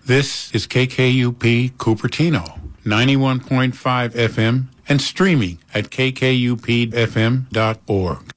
This is KKUP Cupertino, 91.5 FM, and streaming at kkupfm.org.